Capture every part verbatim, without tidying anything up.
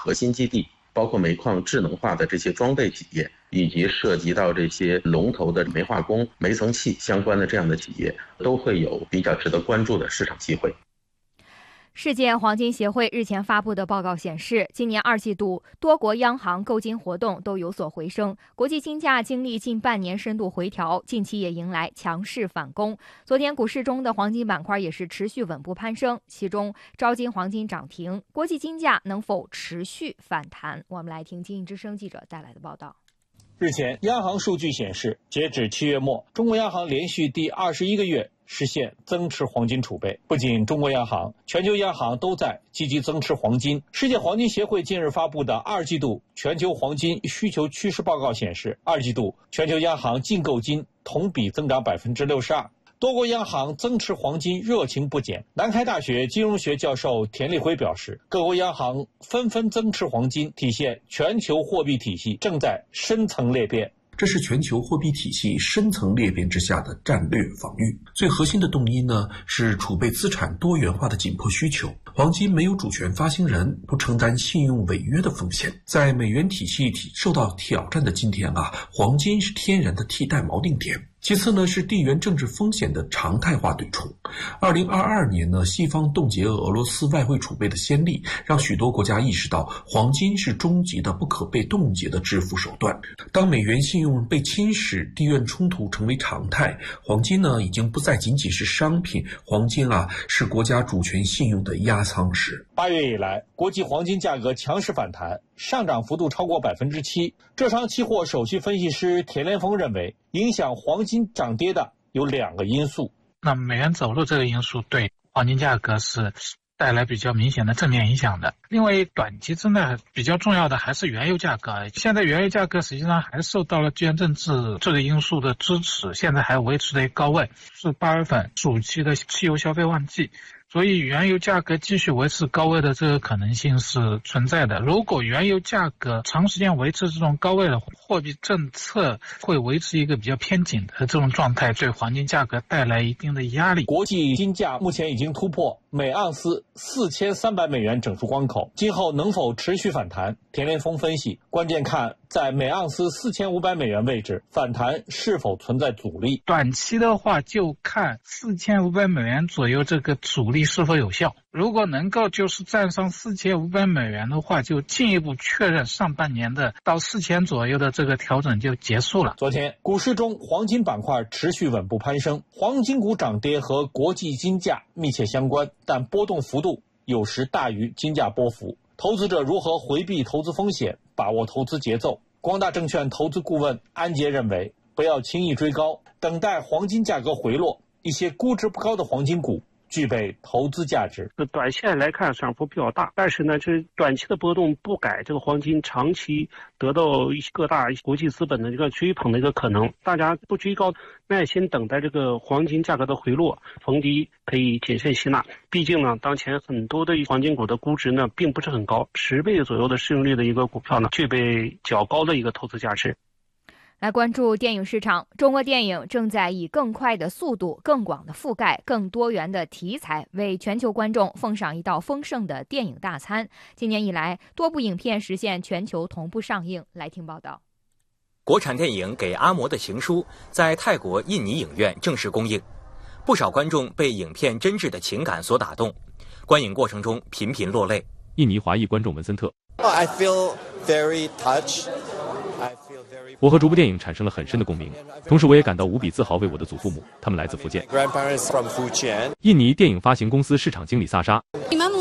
核心基地，包括煤矿智能化的这些装备企业，以及涉及到这些龙头的煤化工、煤层气相关的这样的企业，都会有比较值得关注的市场机会。 世界黄金协会日前发布的报告显示，今年二季度多国央行购金活动都有所回升，国际金价经历近半年深度回调，近期也迎来强势反攻。昨天股市中的黄金板块也是持续稳步攀升，其中招金黄金涨停，国际金价能否持续反弹？我们来听经济之声记者带来的报道。 日前，央行数据显示，截止七月末，中国央行连续第二十一个月实现增持黄金储备。不仅中国央行，全球央行都在积极增持黄金。世界黄金协会近日发布的二季度全球黄金需求趋势报告显示，二季度全球央行净购金同比增长百分之六十二。多国央行增持黄金热情不减。南开大学金融学教授田立辉表示，各国央行纷纷增持黄金，体现全球货币体系正在深层裂变。 这是全球货币体系深层裂变之下的战略防御。最核心的动因呢，是储备资产多元化的紧迫需求。黄金没有主权发行人，不承担信用违约的风险。在美元体系受到挑战的今天啊，黄金是天然的替代锚定点。其次呢，是地缘政治风险的常态化对冲。二零二二年呢，西方冻结俄罗斯外汇储备的先例，让许多国家意识到黄金是终极的不可被冻结的支付手段。当美元信用被侵蚀，地缘冲突成为常态，黄金呢已经不再仅仅是商品，黄金啊是国家主权信用的压舱石。 八月以来，国际黄金价格强势反弹，上涨幅度超过百分之七。浙商期货首席分析师田连峰认为，影响黄金涨跌的有两个因素。 那美元走弱这个因素对黄金价格是带来比较明显的正面影响的。另外，短期之内比较重要的还是原油价格。现在原油价格实际上还受到了地缘政治这个因素的支持，现在还维持在高位，是八月份暑期的汽油消费旺季。所以原油价格继续维持高位的这个可能性是存在的。如果原油价格长时间维持这种高位的货币政策会维持一个比较偏紧的这种状态，对黄金价格带来一定的压力。 国际金价目前已经突破每盎司四千三百美元整数关口，今后能否持续反弹？田连峰分析，关键看在每盎司四千五百美元位置反弹是否存在阻力。 短期的话就看四千五百美元左右这个阻力是否有效。如果能够就是站上四千五百美元的话，就进一步确认上半年的到四千左右的这个调整就结束了。 昨天股市中黄金板块持续稳步攀升，黄金股涨跌和国际金价密切相关，但波动幅度有时大于金价波幅。投资者如何回避投资风险，把握投资节奏？光大证券投资顾问安杰认为，不要轻易追高，等待黄金价格回落，一些估值不高的黄金股具备投资价值。 短线来看涨幅比较大，但是呢，这短期的波动不改这个黄金长期得到各大国际资本的一个追捧的一个可能。大家不追高，耐心等待这个黄金价格的回落，逢低可以谨慎吸纳。毕竟呢，当前很多的黄金股的估值呢并不是很高，十倍左右的市盈率的一个股票呢，具备较高的一个投资价值。 来关注电影市场，中国电影正在以更快的速度、更广的覆盖、更多元的题材，为全球观众奉上一道丰盛的电影大餐。今年以来，多部影片实现全球同步上映。来听报道。 国产电影《给阿嬷的情书》在泰国、印尼影院正式公映，不少观众被影片真挚的情感所打动，观影过程中频频落泪。 印尼华裔观众文森特。 Oh, I feel very touched. 我和这部电影产生了很深的共鸣，同时我也感到无比自豪，为我的祖父母，他们来自福建。印尼电影发行公司市场经理萨莎。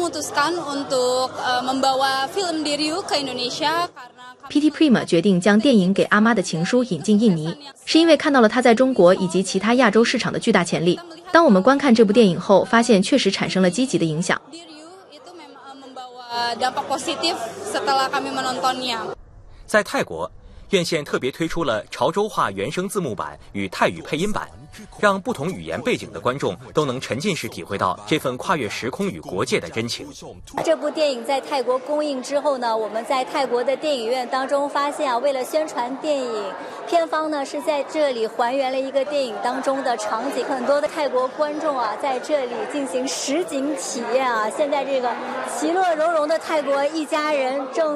P T Prima 决定将电影《给阿妈的情书》引进印尼，是因为看到了它在中国以及其他亚洲市场的巨大潜力。当我们观看这部电影后，发现确实产生了积极的影响。 在泰国，院线特别推出了潮州话原声字幕版与泰语配音版，让不同语言背景的观众都能沉浸式体会到这份跨越时空与国界的真情。 这部电影在泰国公映之后呢，我们在泰国的电影院当中发现啊，为了宣传电影，片方呢是在这里还原了一个电影当中的场景，很多的泰国观众啊在这里进行实景体验啊。现在这个其乐融融的泰国一家人正